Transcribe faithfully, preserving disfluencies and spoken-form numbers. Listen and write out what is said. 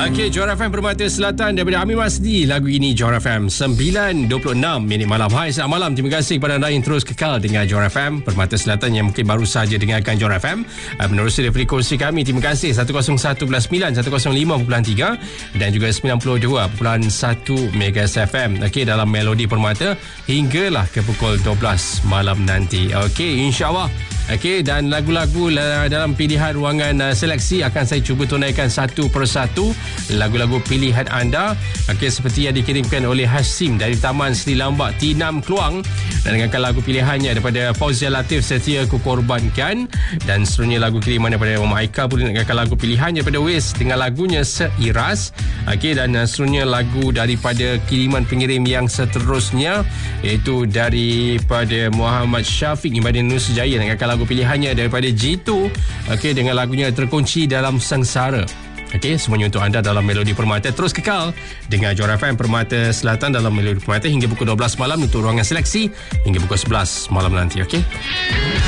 Okey, Johor F M Permata Selatan daripada Amir Masdi. Lagu ini Johor F M sembilan dua puluh enam minit malam. Hai, selamat malam. Terima kasih kepada anda yang terus kekal dengan Johor F M Permata Selatan yang mungkin baru saja dengarkan Johor F M. Menerusi dari frekuensi kami, terima kasih seratus satu perpuluhan sembilan, seratus lima perpuluhan tiga dan juga sembilan puluh dua perpuluhan satu Megas F M. Okey, dalam Melodi Permata hinggalah ke pukul dua belas malam nanti. Okey, insya-Allah. Okey, dan lagu-lagu dalam pilihan ruangan uh, seleksi akan saya cuba tunaikan satu persatu lagu-lagu pilihan anda. Okey, seperti yang dikirimkan oleh Hashim dari Taman Seri Lambak, Tinam Keluang, dan dengarkan lagu pilihannya daripada Fauzia Latif, Setia Ku Korbankan, dan seterusnya lagu kiriman daripada Mama Aika pun dengarkan lagu pilihannya daripada Wis dengan lagunya Seiras. Okey, dan uh, seterusnya lagu daripada kiriman pengirim yang seterusnya iaitu daripada Muhammad Syafiq Ibadin Nusjaya dengarkan lagu pilihannya daripada Jitu, okey, dengan lagunya Terkunci Dalam Sengsara. Okey, semuanya untuk anda dalam Melodi Permata. Terus kekal dengan Johor F M Permata Selatan dalam Melodi Permata hingga pukul dua belas malam untuk ruangan seleksi hingga pukul sebelas malam nanti. Okey.